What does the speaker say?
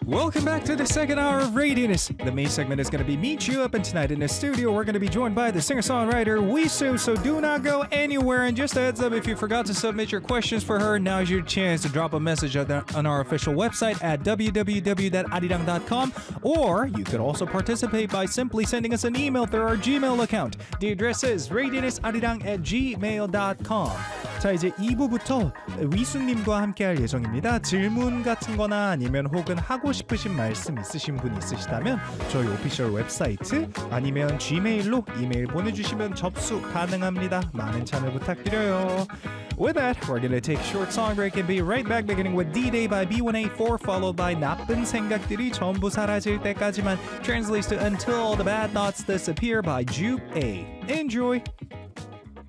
Welcome back to the second hour of Radius. The main segment is going to be Meet You Up, and tonight in the studio we're going to be joined by the singer-songwriter Wisu, so do not go anywhere. And just a heads up, if you forgot to submit your questions for her, now's your chance to drop a message on our official website at www.arirang.com, or you could also participate by simply sending us an email through our Gmail account. The address is radiusarirang@gmail.com. 자, 이제 2부부터 위수님과 함께 할 예정입니다. 질문 같은 거나 아니면 혹은 하고 싶으신 말씀 있으신 분 있으시다면 저희 오피셜 웹사이트 아니면 gmail로 이메일 보내주시면 접수 가능합니다. 많은 참여 부탁드려요. With that, we're gonna take a short song break and be right back, beginning with D-Day by B1A4, followed by 나쁜 생각들이 전부 사라질 때까지만, translates to Until the Bad Thoughts Disappear by Jupe A. Enjoy!